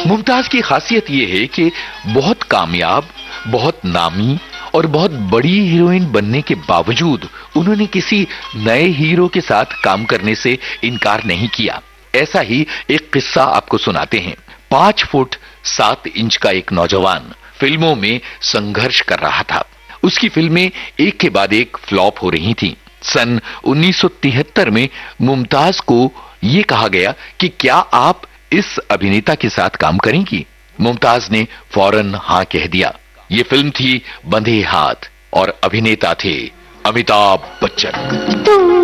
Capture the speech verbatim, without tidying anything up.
मुमताज की खासियत ये है कि बहुत कामयाब, बहुत नामी और बहुत बड़ी हीरोइन बनने के बावजूद उन्होंने किसी नए हीरो के साथ काम करने से इनकार नहीं किया। ऐसा ही एक किस्सा आपको सुनाते हैं। पांच फुट सात इंच का एक नौजवान फिल्मों में संघर्ष कर रहा था। उसकी फिल्में एक के बाद एक फ्लॉप हो रही थीं। सन उन्नीस सौ तिहत्तर में मुमताज को यह कहा गया कि क्या आप इस अभिनेता के साथ काम करेंगी? मुमताज ने फौरन हां कह दिया। यह फिल्म थी बंधे हाथ और अभिनेता थे अमिताभ बच्चन।